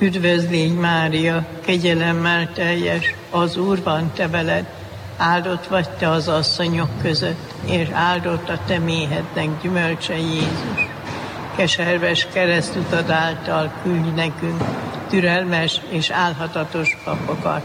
Üdvözlégy Mária, kegyelemmel teljes, az Úr van te veled, áldott vagy te az asszonyok között, és áldott a te méhednek gyümölcse Jézus. Keserves keresztutad által küldj nekünk türelmes és álhatatos papokat.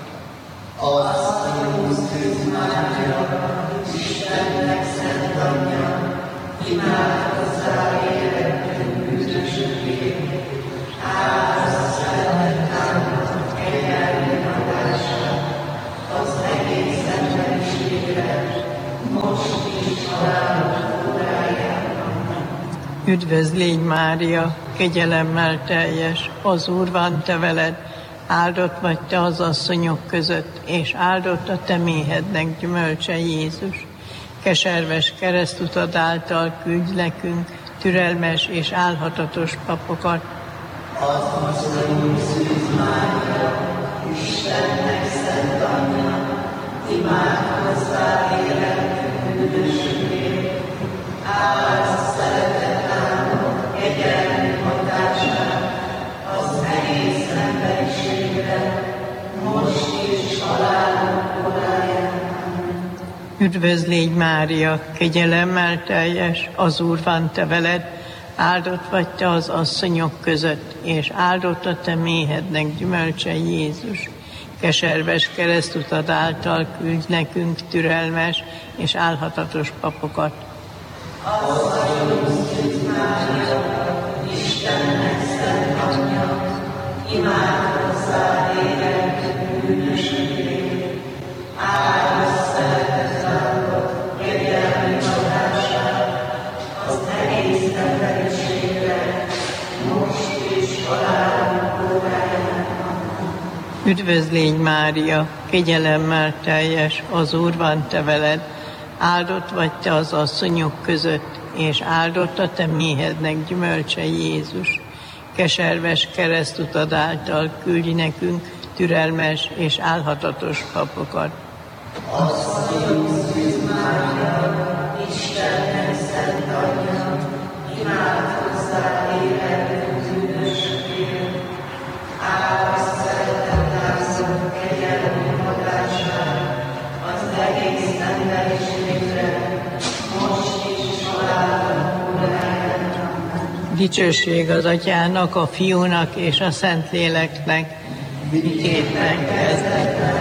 Istennek szent anyja, imádkozzál életünk bűnösökért, áldozz szeretettámat, kegyelmi adását, az egész emberiségre, most is halálunk órájában. Üdvözlégy Mária, kegyelemmel teljes, az Úr van te veled, áldott vagy te az asszonyok között, és áldott a te méhednek gyümölcse Jézus. Keserves keresztutad által küldj nekünk türelmes és álhatatos papokat. Istennek szent anyja, imádkozzál életünk bűnösökért, áldozz szeretettámat, kegyelmi hatását, az egész emberiségre, most is halálunk órájában. Üdvözlégy Mária, kegyelemmel teljes, az Úr van te veled, áldott vagy te az asszonyok között, és áldott a te méhednek gyümölcse Jézus. Keserves keresztutad által küldj nekünk türelmes és álhatatos papokat. Istennek szent anyja, imádkozzál életünk bűnösökért, áldozz szeretettámat, kegyelmi hatását, az egész emberiségre, most is halálunk órájában. Üdvözlégy Mária, kegyelemmel teljes, az Úr van te veled, áldott vagy te az asszonyok között, és áldott a te méhednek gyümölcse Jézus. Keserves keresztutad által küldj nekünk türelmes és álhatatos papokat. Istennek szent anyja, imádkozzál életünk bűnösökért, áldozz szeretettámat, kegyelmi hatását, az egész emberiségre, most is halálunk órájában. Dicsőség az Atyának, a Fiúnak és a Szentléleknek, Miképpen kezdetben,